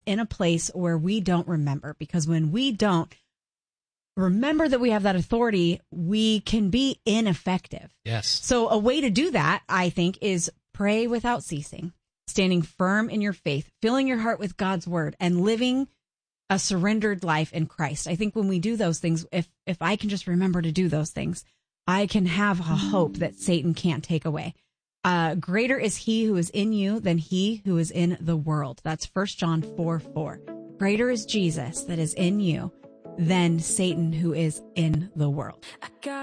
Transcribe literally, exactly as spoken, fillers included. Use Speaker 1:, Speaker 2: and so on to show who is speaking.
Speaker 1: in a place where we don't remember, because when we don't remember that we have that authority, we can be ineffective.
Speaker 2: Yes.
Speaker 1: So a way to do that, I think, is pray without ceasing, standing firm in your faith, filling your heart with God's word, and living a surrendered life in Christ. I think when we do those things, if if I can just remember to do those things, I can have a hope that Satan can't take away. Uh, greater is he who is in you than he who is in the world. That's First John four four. Greater is Jesus that is in you than Satan who is in the world.